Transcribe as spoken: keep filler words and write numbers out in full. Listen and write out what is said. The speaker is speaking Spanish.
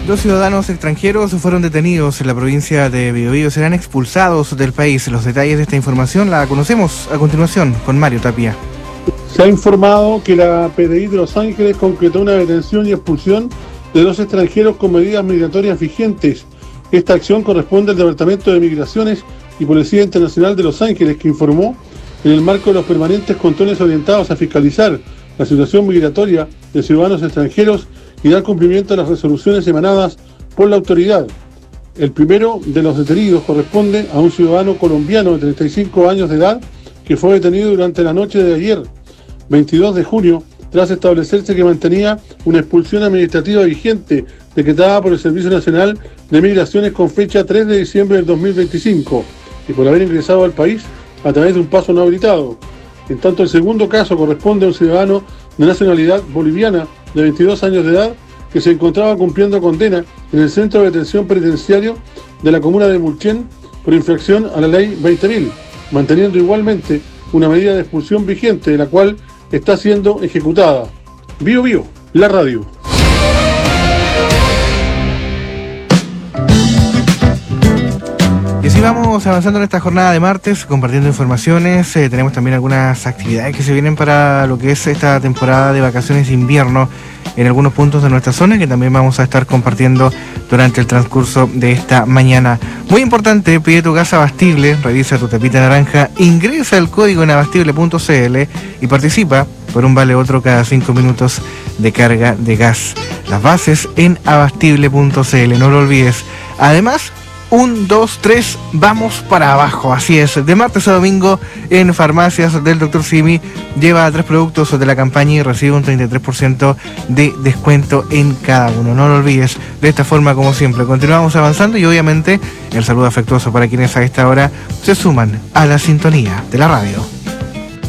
Dos ciudadanos extranjeros fueron detenidos en la provincia de Biobío. Serán expulsados del país. Los detalles de esta información la conocemos a continuación con Mario Tapia. Se ha informado que la P D I de Los Ángeles concretó una detención y expulsión de dos extranjeros con medidas migratorias vigentes. Esta acción corresponde al Departamento de Migraciones y Policía Internacional de Los Ángeles, que informó en el marco de los permanentes controles orientados a fiscalizar la situación migratoria de ciudadanos extranjeros y dar cumplimiento a las resoluciones emanadas por la autoridad. El primero de los detenidos corresponde a un ciudadano colombiano de treinta y cinco años de edad que fue detenido durante la noche de ayer, veintidós de junio, tras establecerse que mantenía una expulsión administrativa vigente decretada por el Servicio Nacional de Migraciones con fecha tres de diciembre del dos mil veinticinco y por haber ingresado al país a través de un paso no habilitado. En tanto, el segundo caso corresponde a un ciudadano de nacionalidad boliviana de veintidós años de edad que se encontraba cumpliendo condena en el centro de detención penitenciario de la comuna de Mulchen por infracción a la ley veinte mil, manteniendo igualmente una medida de expulsión vigente, de la cual está siendo ejecutada. Bio Bio, la radio. Y así vamos avanzando en esta jornada de martes, compartiendo informaciones. Eh, tenemos también algunas actividades que se vienen para lo que es esta temporada de vacaciones de invierno en algunos puntos de nuestra zona, que también vamos a estar compartiendo durante el transcurso de esta mañana. Muy importante, pide tu gas abastible, revisa tu tapita naranja, ingresa el código en abastible punto c l y participa por un vale otro cada cinco minutos de carga de gas. Las bases en abastible punto c l, no lo olvides. Además, un, dos, tres, vamos para abajo, así es. De martes a domingo en farmacias del doctor Simi lleva tres productos de la campaña y recibe un treinta y tres por ciento de descuento en cada uno. No lo olvides. De esta forma, como siempre, continuamos avanzando y obviamente el saludo afectuoso para quienes a esta hora se suman a la sintonía de la radio.